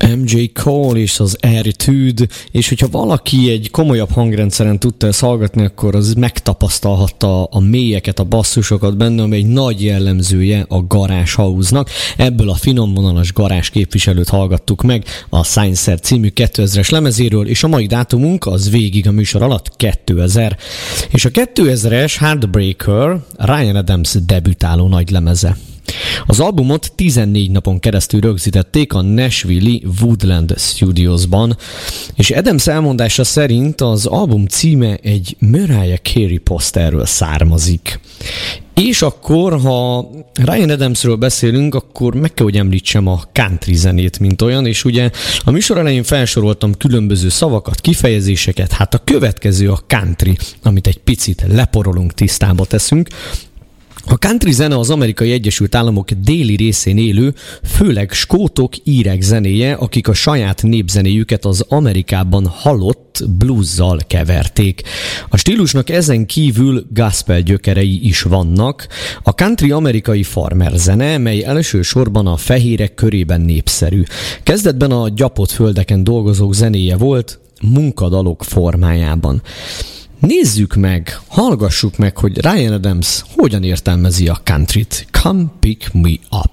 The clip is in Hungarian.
MJ Cole és az Attitude, és hogyha valaki egy komolyabb hangrendszeren tudta ezt hallgatni, akkor az megtapasztalhatta a mélyeket, a basszusokat benne, ami egy nagy jellemzője a garage house-nak. Ebből a finomvonalas garázs képviselőt hallgattuk meg a Sciencer című 2000-es lemezéről, és a mai dátumunk az végig a műsor alatt 2000. És a 2000-es Heartbreaker Ryan Adams debütáló nagy lemeze. Az albumot 14 napon keresztül rögzítették a Nashville-i Woodland Studiosban, és Adams elmondása szerint az album címe egy Mariah Carey poszterről származik. És akkor, ha Ryan Adamsről beszélünk, akkor meg kell, hogy említsem a country zenét, mint olyan, és ugye a műsor elején felsoroltam különböző szavakat, kifejezéseket, hát a következő a country, amit egy picit leporolunk, tisztába teszünk. A country zene az Amerikai Egyesült Államok déli részén élő, főleg skótok, írek zenéje, akik a saját népzenéjüket az Amerikában halott bluesszal keverték. A stílusnak ezen kívül gospel gyökerei is vannak. A country amerikai farmer zene, mely elsősorban a fehérek körében népszerű. Kezdetben a gyapott földeken dolgozók zenéje volt, munkadalok formájában. Nézzük meg, hallgassuk meg, hogy Ryan Adams hogyan értelmezi a countryt. Come pick me up.